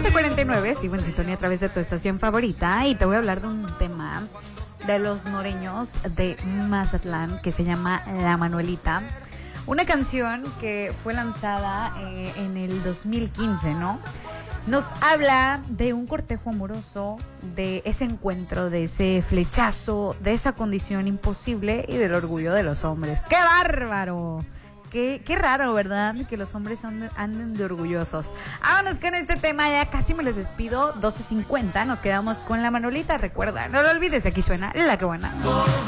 11:49, sigo en sintonía a través de tu estación favorita y te voy a hablar de un tema de los noreños de Mazatlán que se llama La Manuelita. Una canción que fue lanzada en el 2015, ¿no? Nos habla de un cortejo amoroso, de ese encuentro, de ese flechazo, de esa condición imposible y del orgullo de los hombres. ¡Qué bárbaro! Qué raro, ¿verdad? Que los hombres anden de orgullosos. Vámonos con este tema, ya casi me les despido. 12:50, nos quedamos con La Manuelita. Recuerda, no lo olvides, aquí suena La Que Buena.